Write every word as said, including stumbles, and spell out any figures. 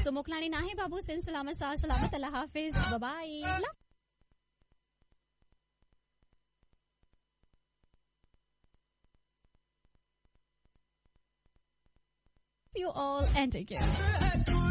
So Moklani nahi babu sin salamat sa salamat Allah hafiz. Bye bye. Love you all and take care.